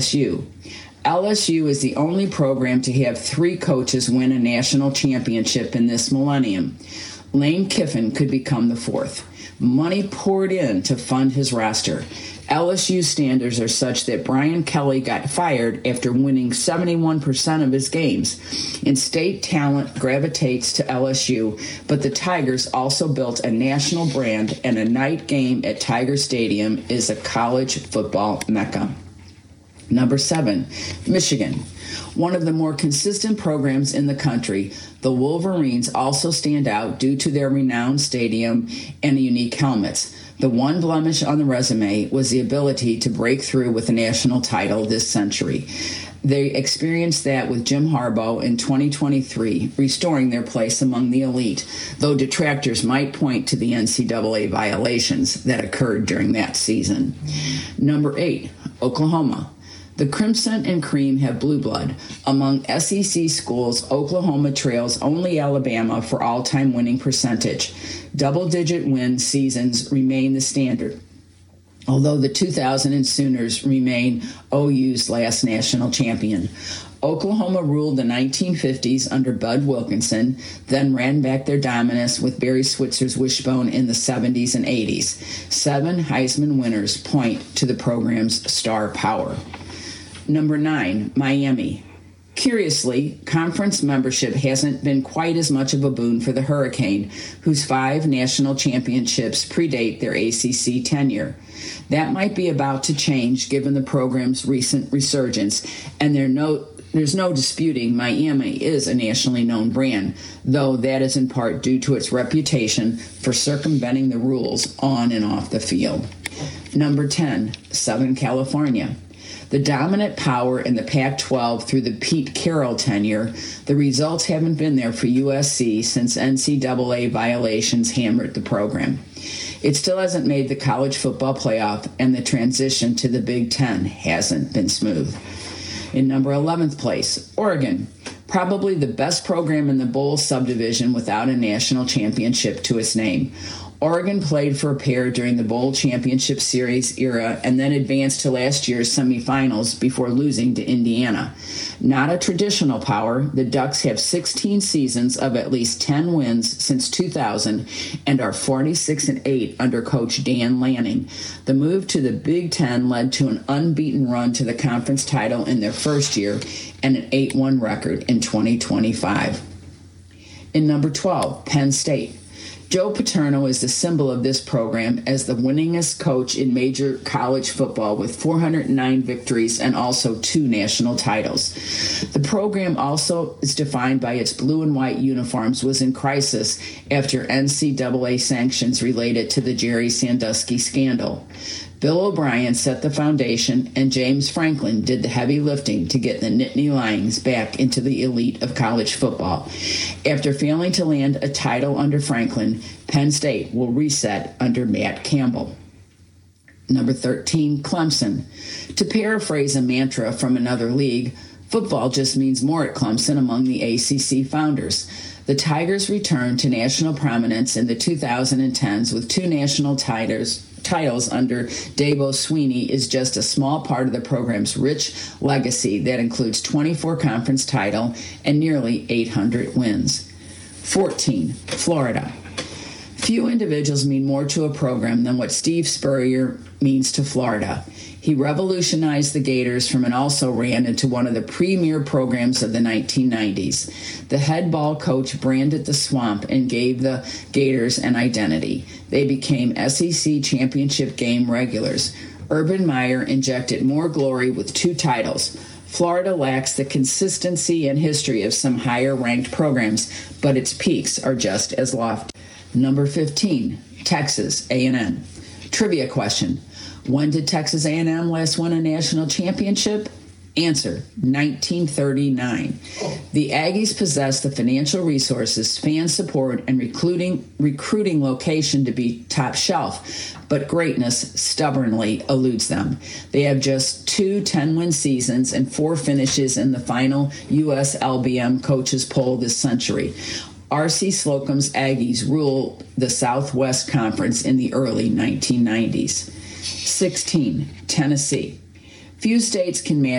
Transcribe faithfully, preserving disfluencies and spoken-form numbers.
S U. L S U is the only program to have three coaches win a national championship in this millennium. Lane Kiffin could become the fourth. Money poured in to fund his roster. L S U standards are such that Brian Kelly got fired after winning seventy-one percent of his games. And state talent gravitates to L S U, but the Tigers also built a national brand, and a night game at Tiger Stadium is a college football mecca. Number seven, Michigan. One of the more consistent programs in the country, the Wolverines also stand out due to their renowned stadium and unique helmets. The one blemish on the resume was the ability to break through with a national title this century. They experienced that with Jim Harbaugh in twenty twenty-three, restoring their place among the elite, though detractors might point to the N C double A violations that occurred during that season. Number eight, Oklahoma. The Crimson and Cream have blue blood. Among S E C schools, Oklahoma trails only Alabama for all-time winning percentage. Double-digit win seasons remain the standard, although the two thousand Sooners remain O U's last national champion. Oklahoma ruled the nineteen fifties under Bud Wilkinson, then ran back their dominance with Barry Switzer's wishbone in the seventies and eighties. Seven Heisman winners point to the program's star power. Number nine, Miami. Curiously, conference membership hasn't been quite as much of a boon for the Hurricane, whose five national championships predate their A C C tenure. That might be about to change given the program's recent resurgence, and there no, there's no disputing Miami is a nationally known brand, though that is in part due to its reputation for circumventing the rules on and off the field. Number ten, Southern California. The dominant power in the Pac twelve through the Pete Carroll tenure, the results haven't been there for U S C since N C double A violations hammered the program. It still hasn't made the college football playoff, and the transition to the Big Ten hasn't been smooth. In number eleventh place, Oregon. Probably the best program in the bowl subdivision without a national championship to its name. Oregon played for a pair during the Bowl Championship Series era and then advanced to last year's semifinals before losing to Indiana. Not a traditional power, the Ducks have sixteen seasons of at least ten wins since two thousand and are forty-six and eight under coach Dan Lanning. The move to the Big Ten led to an unbeaten run to the conference title in their first year and an eight one record in twenty twenty-five. In number twelve, Penn State. Joe Paterno is the symbol of this program as the winningest coach in major college football with four hundred nine victories and also two national titles. The program also is defined by its blue and white uniforms was in crisis after N C double A sanctions related to the Jerry Sandusky scandal. Bill O'Brien set the foundation, and James Franklin did the heavy lifting to get the Nittany Lions back into the elite of college football. After failing to land a title under Franklin, Penn State will reset under Matt Campbell. Number thirteen, Clemson. To paraphrase a mantra from another league, football just means more at Clemson among the A C C founders. The Tigers returned to national prominence in the two thousand tens with two national titles. Titles under Dabo Swinney is just a small part of the program's rich legacy that includes twenty-four conference titles and nearly eight hundred wins. fourteen, Florida. Few individuals mean more to a program than what Steve Spurrier means to Florida. He revolutionized the Gators from and also ran into one of the premier programs of the nineteen nineties. The head ball coach branded the swamp and gave the Gators an identity. They became S E C championship game regulars. Urban Meyer injected more glory with two titles. Florida lacks the consistency and history of some higher-ranked programs, but its peaks are just as lofty. Number fifteen, Texas A and M. Trivia question. When did Texas A and M last win a national championship? Answer, nineteen thirty-nine. The Aggies possess the financial resources, fan support, and recruiting, recruiting location to be top shelf, but greatness stubbornly eludes them. They have just two ten-win seasons and four finishes in the final U S L B M coaches poll this century. R C Slocum's Aggies ruled the Southwest Conference in the early nineteen nineties. sixteen, Tennessee. Few states can match